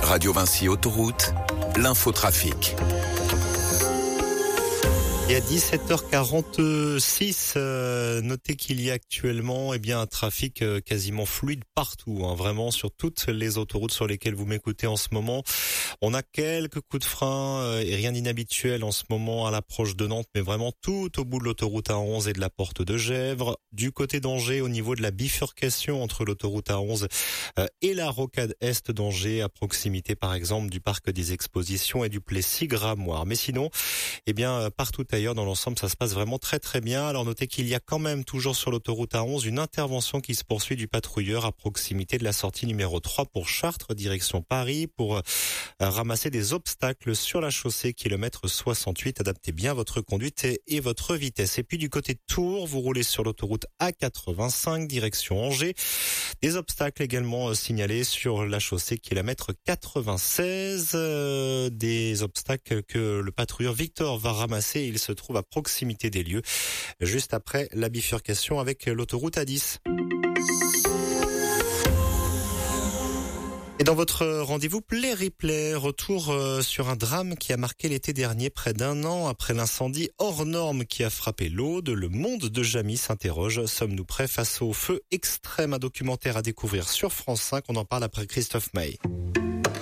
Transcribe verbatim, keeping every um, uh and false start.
Radio Vinci Autoroute, l'infotrafic. Et à dix-sept heures quarante-six, euh, notez qu'il y a actuellement eh bien un trafic euh, quasiment fluide partout, hein, vraiment sur toutes les autoroutes sur lesquelles vous m'écoutez en ce moment. On a quelques coups de frein euh, et rien d'inhabituel en ce moment à l'approche de Nantes, mais vraiment tout au bout de l'autoroute A onze et de la porte de Gesvres. Du côté d'Angers, au niveau de la bifurcation entre l'autoroute A onze euh, et la rocade est d'Angers, à proximité par exemple du parc des expositions et du Plessis-Gramoire. Mais sinon, eh bien partout ailleurs dans l'ensemble, ça se passe vraiment très très bien. Alors notez qu'il y a quand même toujours sur l'autoroute A onze une intervention qui se poursuit du patrouilleur à proximité de la sortie numéro trois pour Chartres, direction Paris, pour euh, ramasser des obstacles sur la chaussée kilomètre soixante-huit. Adaptez bien votre conduite et, et votre vitesse. Et puis du côté de Tours, vous roulez sur l'autoroute A quatre-vingt-cinq, direction Angers. Des obstacles également euh, signalés sur la chaussée kilomètre quatre-vingt-seize. Euh, des obstacles que le patrouilleur Victor va ramasser. Il se trouve à proximité des lieux, juste après la bifurcation avec l'autoroute A dix. Et dans votre rendez-vous Play Replay, retour sur un drame qui a marqué l'été dernier, près d'un an après l'incendie hors norme qui a frappé l'Aude. Le monde de Jamie s'interroge. Sommes-nous prêts face au feu extrême? Un documentaire à découvrir sur France cinq. On en parle après Christophe Maé.